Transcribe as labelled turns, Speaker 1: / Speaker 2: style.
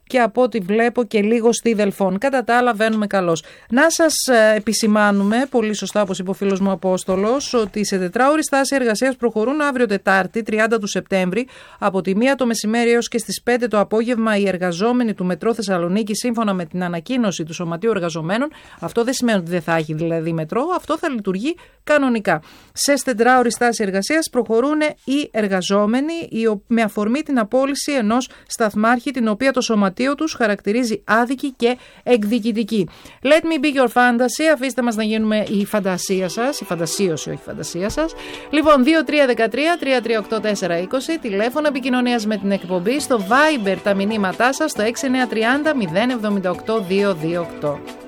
Speaker 1: και από ό,τι βλέπω και λίγο στη Δελφών. Κατά τα άλλα βαίνουμε καλώς. Να σας επισημάνουμε, πολύ σωστά όπως είπε ο φίλος μου Απόστολος, ότι σε τετράωρη στάση εργασίας προχωρούν αύριο Τετάρτη, 30 του Σεπτέμβρη, από τη 1 το μεσημέρι έως και στις 5 το απόγευμα οι εργαζόμενοι του Μετρό Θεσσαλονίκη, σύμφωνα με την ανακοίνωση του Σωματείου Εργαζομένων. Αυτό δεν σημαίνει ότι δεν θα έχει δηλαδή μετρό, αυτό θα λειτουργεί κανονικά. Σε τετράωρη στάση εργασίας προχωρούν οι εργαζόμενοι με αφορμή την απόλυση ενός σταθμάρχη, την οποία το σωματείο τους χαρακτηρίζει άδικη και εκδικητική. Let me be your fantasy, αφήστε μας να γίνουμε η φαντασία σας, η φαντασίωση, όχι η φαντασία σας. Λοιπόν, 2313-338-420, τηλέφωνο επικοινωνίας με την εκπομπή, στο Viber τα μηνύματά σας, στο 6930 078 228.